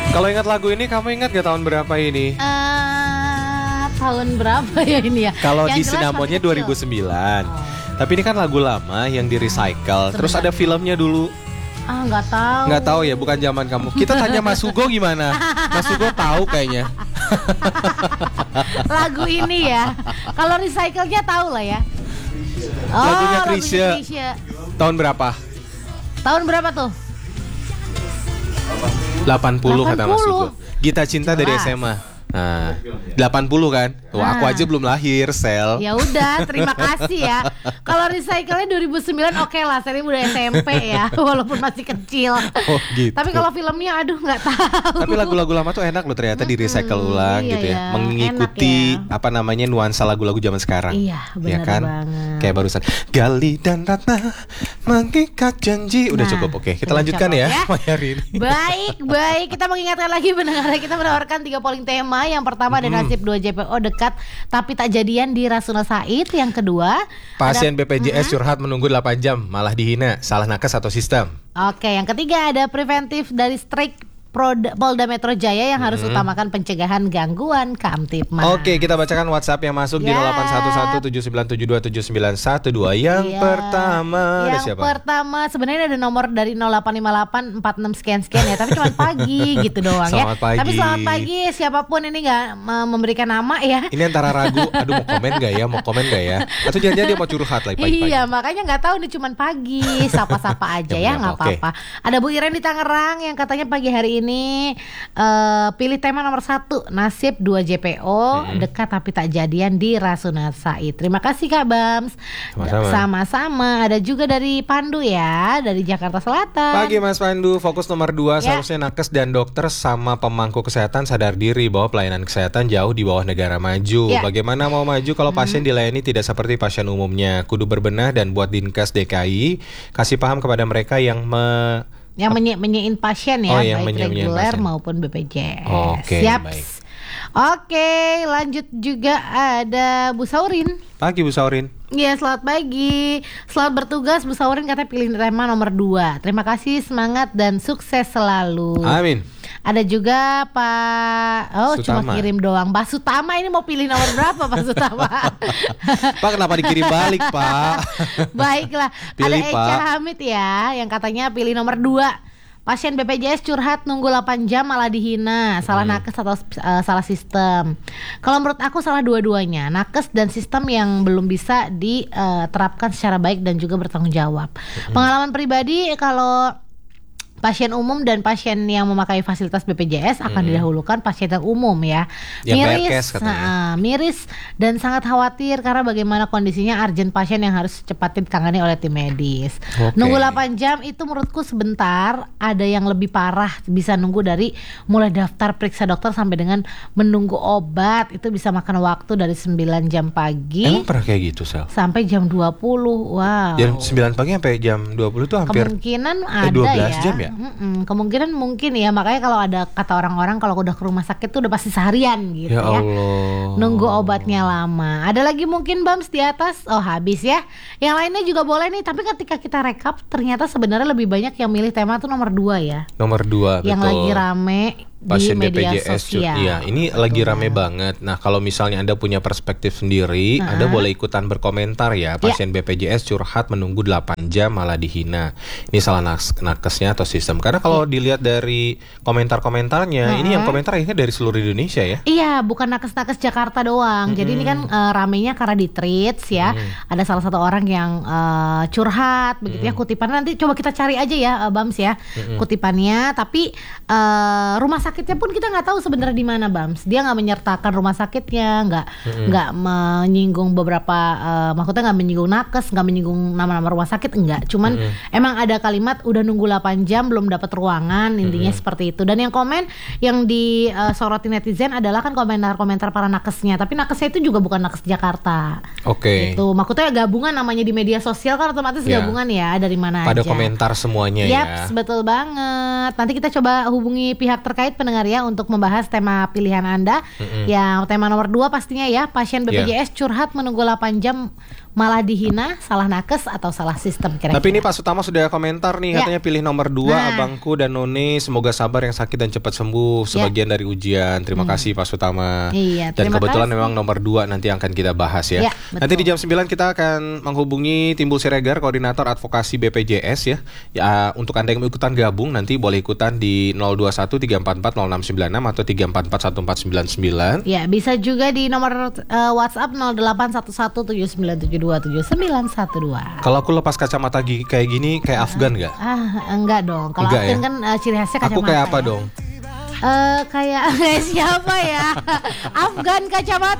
Kalau ingat lagu ini, kamu ingat gak tahun berapa ini? Tahun berapa ya ini ya? Kalau di Yang jelas Sinamon-nya masih kecil. 2009. Tapi ini kan lagu lama yang di recycle. Terus ada filmnya dulu. Nggak tahu. Nggak tahu ya, bukan zaman kamu. Kita tanya Mas Hugo gimana? Mas Hugo tahu kayaknya. Lagu ini ya. Kalau recycle-nya tahu lah ya. Lagunya Chrisye. Chrisye. Tahun berapa? Tahun berapa tuh? 80 kata Mas 80. Hugo. Gita Cinta dari Jelas. SMA. Nah, 80 kan? Wah, aku aja belum lahir, Sel. Ya udah, terima kasih ya. Kalau recycle-nya 2009 oke lah, saya udah SMP ya, walaupun masih kecil. Oh, gitu. Tapi kalau filmnya aduh nggak tahu. Tapi lagu-lagu lama tuh enak loh ternyata di recycle ulang iya gitu ya. ya, Mengikuti enak ya. apa namanya nuansa lagu-lagu zaman sekarang. Iya, Ya benar kan? banget. Kayak barusan Gali dan Ratna mengikat janji. Udah Nah, cukup. Oke, kita udah lanjutkan cukup ya, ya. Mayari ini. Baik. Kita mengingatkan lagi pendengar kita menawarkan 3 polling tema. Yang pertama ada nasib 2 JPO dekat tapi tak jadian di Rasuna Said. Yang kedua Pasien BPJS curhat menunggu 8 jam malah dihina, salah nakes atau sistem. Oke, yang ketiga ada preventif dari Strike Polda Metro Jaya yang harus utamakan pencegahan gangguan Kamtipmas. Oke, kita bacakan WhatsApp yang masuk di Ya. 081179727912. Yang Iya. pertama ada Yang siapa? pertama sebenarnya ada nomor dari 085846 sekian ya, tapi cuma pagi gitu doang ya. Selamat pagi. Tapi selamat pagi siapapun ini nggak memberikan nama ya. Ini antara ragu, aduh mau komen gak ya, Atau jangan-jangan dia mau curhat lagi pagi-pagi. Iya, makanya nggak tahu nih cuman pagi, sapa-sapa aja ya, nggak Oke. apa-apa. Ada Bu Iren di Tangerang yang katanya pagi hari ini pilih tema nomor 1, nasib 2 JPO dekat tapi tak jadian di Rasuna Said. Terima kasih Kak Bams. Sama-sama. Sama-sama. Ada juga dari Pandu ya, dari Jakarta Selatan. Pagi Mas Pandu, fokus nomor 2 Ya. seharusnya nakes dan dokter sama pemangku kesehatan sadar diri bahwa pelayanan kesehatan jauh di bawah negara maju. Ya. Bagaimana mau maju kalau pasien dilayani tidak seperti pasien umumnya? Kudu berbenah dan buat Dinkes DKI kasih paham kepada mereka yang menyein pasien ya, Oh, yang baik menye-menyein reguler pasien. maupun BPJS. Oke, Siap. baik. Oke, lanjut juga ada Bu Saurin. Pagi Bu Saurin. Iya, selamat pagi. Selamat bertugas Bu Saurin, katanya pilih tema nomor 2. Terima kasih, semangat dan sukses selalu. Amin. Ada juga Pak cuma Sutama. kirim doang. Pak Sutama ini mau pilih nomor berapa Pak Sutama? Pak, kenapa dikirim balik Pak? Baiklah, Pilih, ada Eca Pak. Hamid ya yang katanya pilih nomor 2. Pasien BPJS curhat nunggu 8 jam malah dihina, salah nakes atau salah sistem. Kalau menurut aku salah dua-duanya, nakes dan sistem yang belum bisa diterapkan secara baik dan juga bertanggung jawab. Pengalaman pribadi, kalau pasien umum dan pasien yang memakai fasilitas BPJS akan didahulukan pasien yang umum ya. Yang bayar cash katanya. Miris dan sangat khawatir karena bagaimana kondisinya urgent pasien yang harus cepat ditangani oleh tim medis. Oke. Nunggu 8 jam itu menurutku sebentar. Ada yang lebih parah, bisa nunggu dari mulai daftar periksa dokter sampai dengan menunggu obat. Itu bisa makan waktu dari 9 jam pagi Emang pernah kayak gitu, Sel? sampai jam 20. Wow. Jam 9 pagi sampai jam 20 tuh hampir Kemungkinan ada 12 ya. jam ya? Kemungkinan mungkin ya. Makanya kalau ada kata orang-orang kalau udah ke rumah sakit tuh udah pasti seharian gitu Ya ya. Allah. Nunggu obatnya lama. Ada lagi mungkin Bams di atas. Oh, habis ya. Yang lainnya juga boleh nih. Tapi ketika kita rekap ternyata sebenarnya lebih banyak yang milih tema tuh nomor 2 ya. Nomor 2 Yang betul. lagi rame Pasien di media BPJS sosial. Iya, ini lagi rame banget. Nah, kalau misalnya Anda punya perspektif sendiri, Anda boleh ikutan berkomentar ya. Pasien BPJS curhat menunggu 8 jam malah dihina. Ini salah nakesnya atau sistem. Karena kalau dilihat dari komentar-komentarnya, ini yang komentar akhirnya dari seluruh Indonesia ya. Iya, bukan nakes-nakes Jakarta doang. Jadi ini kan ramenya karena di tweets ya. Ada salah satu orang yang curhat begitu ya, kutipannya nanti coba kita cari aja ya Bams ya. Kutipannya, tapi rumah sakitnya pun kita nggak tahu sebenarnya di mana Bams. Dia nggak menyertakan rumah sakitnya, nggak menyinggung beberapa maksudnya nggak menyinggung nakes, nggak menyinggung nama-nama rumah sakit, enggak. Cuman emang ada kalimat udah nunggu 8 jam belum dapat ruangan, intinya seperti itu. Dan yang komen yang disoroti netizen adalah kan komentar-komentar para nakesnya. Tapi nakesnya itu juga bukan nakes Jakarta. Oke. Itu maksudnya gabungan, namanya di media sosial kan otomatis Ya. gabungan ya dari mana Pada aja. komentar semuanya ya. Yaps, betul banget. Nanti kita coba hubungi pihak terkait pendengar ya untuk membahas tema pilihan Anda. Yang tema nomor 2 pastinya ya, pasien BPJS curhat menunggu 8 jam malah dihina, salah nakes atau salah sistem kira-kira. Tapi ini Pak Sutama sudah komentar nih, katanya pilih nomor 2 abangku dan None, semoga sabar yang sakit dan cepat sembuh sebagian dari ujian. Terima kasih Pak Sutama. Iya, dan kebetulan memang nomor 2 nanti akan kita bahas ya. Nanti di jam 9 kita akan menghubungi Timbul Siregar, koordinator advokasi BPJS ya. Ya, untuk Anda yang mau ikutan gabung nanti boleh ikutan di 021 344 0696 atau 344 1499. Ya, bisa juga di nomor WhatsApp 081179727912. Kalau aku lepas kacamata kayak gini kayak Afgan nggak? Enggak dong. Kalau Afgan kan ciri khasnya kacamata. Aku kayak apa dong? Kayak siapa ya? Afgan kacamata.